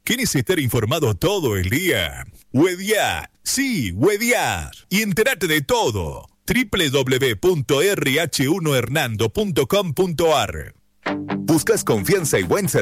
¿Querés estar informado todo el día? Hueviar, sí, hueviar. Y entérate de todo. www.rh1hernando.com.ar. ¿Buscas confianza y buen servicio?